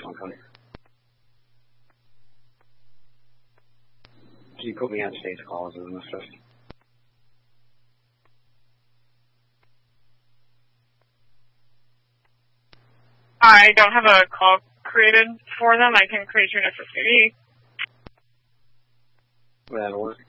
phone code. Can you put me on stage calls as an assist? I don't have a call created for them. I can create you an SSD. That'll work.